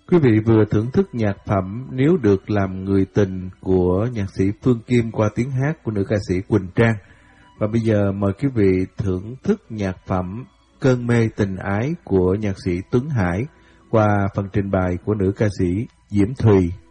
Quý vị vừa thưởng thức nhạc phẩm Nếu Được Làm Người Tình của nhạc sĩ Phương Kim qua tiếng hát của nữ ca sĩ Quỳnh Trang. Và bây giờ mời quý vị thưởng thức nhạc phẩm Cơn Mê Tình Ái của nhạc sĩ Tuấn Hải qua phần trình bày của nữ ca sĩ Diễm Thùy.